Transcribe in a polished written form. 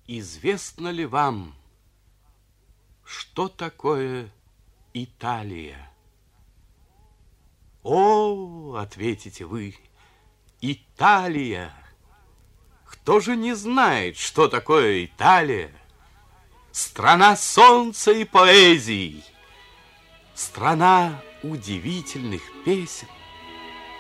Известно ли вам, что такое Италия? О, ответите вы, Италия! Кто же не знает, что такое Италия? Страна солнца и поэзии, страна удивительных песен,